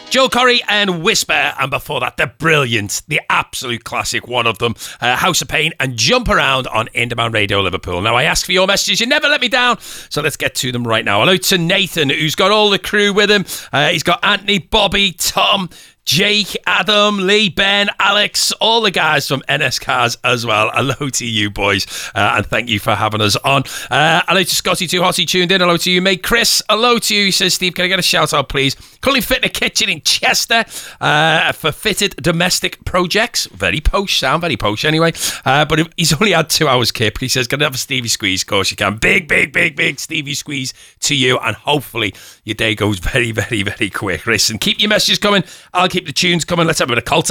Joe Corey and Whisper, and before that, the brilliant, the absolute classic, one of them, House of Pain and Jump Around on Indie Radio Liverpool. Now, I ask for your messages. You never let me down, so let's get to them right now. Hello to Nathan, who's got all the crew with him. He's got Anthony, Bobby, Tom, Jake, Adam, Lee, Ben, Alex, all the guys from NS Cars as well. Hello to you, boys, and thank you for having us on. Hello to Scotty Too Hotty tuned in. Hello to you, mate. Chris, hello to you. He says, Steve, can I get a shout out, please? Currently fitting a kitchen in Chester for fitted domestic projects. Very posh, sound very posh anyway. But he's only had 2 hours, Kip. He says, can I have a Stevie squeeze? Of course you can. Big, big, big, big Stevie squeeze to you, and hopefully your day goes very, very, very quick. Listen, keep your messages coming. I'll keep the tunes coming. Let's have a bit of Cult